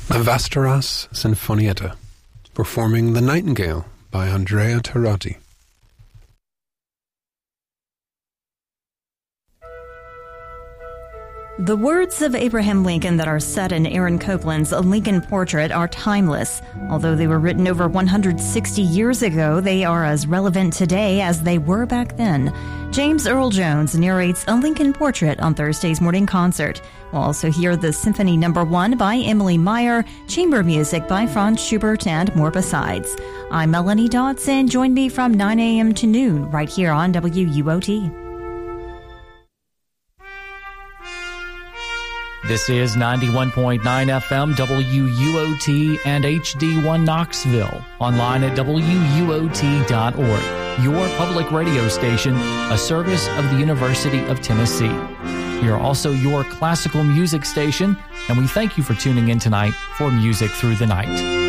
the Västerås Sinfonietta, performing The Nightingale by Andrea Tarrotti. The words of Abraham Lincoln that are set in Aaron Copland's Lincoln Portrait are timeless. Although they were written over 160 years ago, they are as relevant today as they were back then. James Earl Jones narrates A Lincoln Portrait on Thursday's morning concert. We'll also hear the Symphony No. 1 by Emily Meyer, chamber music by Franz Schubert, and more besides. I'm Melanie Dodson. Join me from 9 a.m. to noon right here on WUOT. This is 91.9 FM WUOT and HD1 Knoxville. Online at WUOT.org. Your public radio station, a service of the University of Tennessee. We are also your classical music station, and we thank you for tuning in tonight for Music Through the Night.